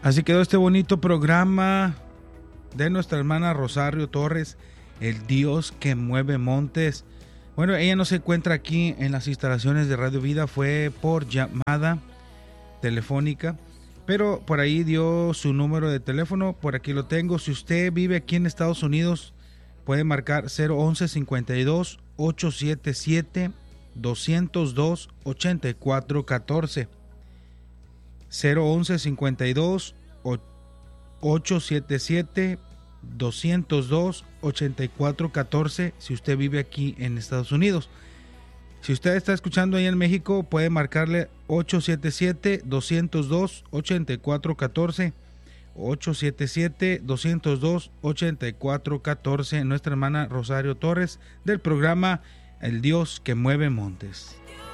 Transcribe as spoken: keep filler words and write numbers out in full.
Así quedó este bonito programa de nuestra hermana Rosario Torres, el Dios que mueve montes. Bueno, ella no se encuentra aquí en las instalaciones de Radio Vida, fue por llamada telefónica, pero por ahí dio su número de teléfono, por aquí lo tengo. Si usted vive aquí en Estados Unidos, puede marcar cero once cincuenta y dos, ochocientos setenta y siete, doscientos dos, ochenta y cuatro catorce. cero once cincuenta y dos, ochocientos setenta y siete, doscientos dos, ochenta y cuatro catorce si usted vive aquí en Estados Unidos. Si usted está escuchando ahí en México, puede marcarle ochocientos setenta y siete, doscientos dos, ochenta y cuatro catorce, ochocientos setenta y siete, doscientos dos, ochenta y cuatro catorce, nuestra hermana Rosario Torres del programa El Dios que mueve montes.